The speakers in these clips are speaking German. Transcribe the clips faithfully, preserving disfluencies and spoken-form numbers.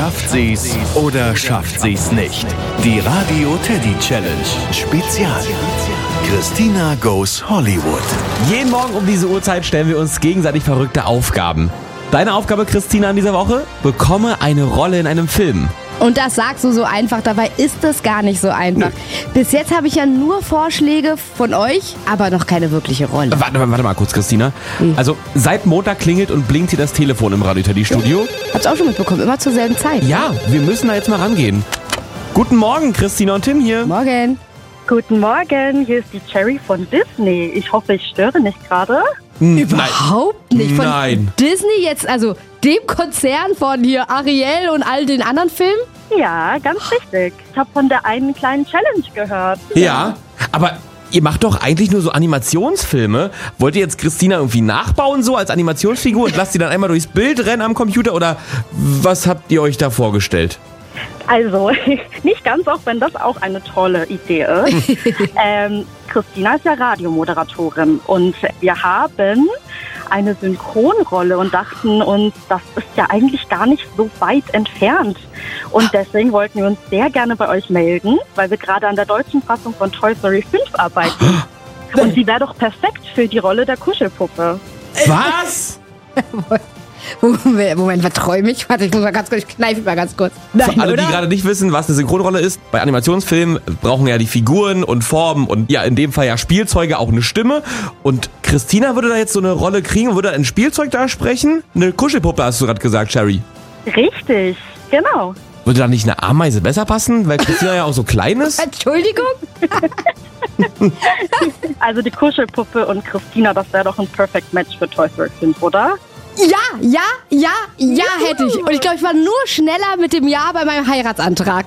Schafft sie's oder schafft sie's nicht? Die Radio Teddy Challenge Spezial. Christina goes Hollywood. Jeden Morgen um diese Uhrzeit stellen wir uns gegenseitig verrückte Aufgaben. Deine Aufgabe, Christina, in dieser Woche? Bekomme eine Rolle in einem Film. Und das sagst du so einfach, dabei ist es gar nicht so einfach. Nö. Bis jetzt habe ich ja nur Vorschläge von euch, aber noch keine wirkliche Rolle. Warte, warte mal kurz, Christina. Wie? Also seit Montag klingelt und blinkt hier das Telefon im Radio Teddy Studio. Hab's auch schon mitbekommen, immer zur selben Zeit. Ja, wir müssen da jetzt mal rangehen. Guten Morgen, Christina und Tim hier. Morgen. Guten Morgen, hier ist die Cherry von Disney. Ich hoffe, ich störe nicht gerade. Hm, Überhaupt nicht. Von Nein. Disney jetzt, also dem Konzern von hier Ariel und all den anderen Filmen? Ja, ganz richtig. Ich habe von der einen kleinen Challenge gehört. Ja, aber ihr macht doch eigentlich nur so Animationsfilme. Wollt ihr jetzt Christina irgendwie nachbauen, so als Animationsfigur und lasst sie dann einmal durchs Bild rennen am Computer? Oder was habt ihr euch da vorgestellt? Also, nicht ganz, auch wenn das auch eine tolle Idee ist. ähm, Christina ist ja Radiomoderatorin und wir haben eine Synchronrolle und dachten uns, das ist ja eigentlich gar nicht so weit entfernt. Und deswegen wollten wir uns sehr gerne bei euch melden, weil wir gerade an der deutschen Fassung von Toy Story fünf arbeiten. Und sie wäre doch perfekt für die Rolle der Kuschelpuppe. Was? Moment, was träume ich? Warte, ich muss mal ganz kurz, ich kneife mal ganz kurz. Nein, für alle, oder? Die gerade nicht wissen, was eine Synchronrolle ist, bei Animationsfilmen brauchen ja die Figuren und Formen und ja, in dem Fall ja Spielzeuge auch eine Stimme. Und Christina würde da jetzt so eine Rolle kriegen und würde ein Spielzeug da sprechen? Eine Kuschelpuppe, hast du gerade gesagt, Cherry. Richtig, genau. Würde da nicht eine Ameise besser passen, weil Christina ja auch so klein ist? Entschuldigung? Also die Kuschelpuppe und Christina, das wäre doch ein Perfect Match für Toy Story fünf, oder? Ja, ja, ja, ja hätte ich. Und ich glaube, ich war nur schneller mit dem Ja bei meinem Heiratsantrag.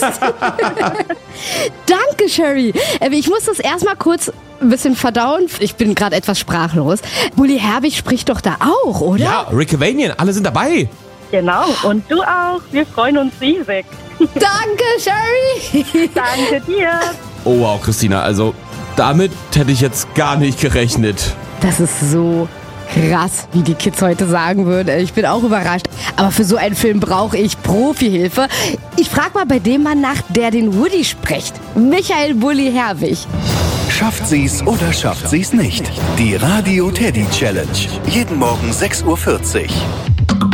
Danke, Sherry. Ich muss das erstmal kurz ein bisschen verdauen. Ich bin gerade etwas sprachlos. Bully Herbig spricht doch da auch, oder? Ja, Rick Cavanian, alle sind dabei. Genau, und du auch. Wir freuen uns riesig. Danke, Sherry. Danke dir. Oh wow, Christina, also damit hätte ich jetzt gar nicht gerechnet. Das ist so krass, wie die Kids heute sagen würden. Ich bin auch überrascht. Aber für so einen Film brauche ich Profihilfe. Ich frage mal bei dem Mann nach, der den Woody spricht. Michael Bully Herwig. Schafft sie's oder schafft sie's nicht? Die Radio Teddy Challenge. Jeden Morgen sechs Uhr vierzig.